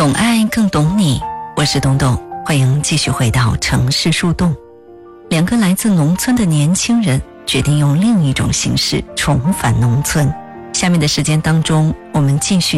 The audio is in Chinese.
懂爱更懂你，我是董董，欢迎继续回到城市树洞。两个来自农村的年轻人决定用另一种形式重返农村。下面的时间当中，我们继续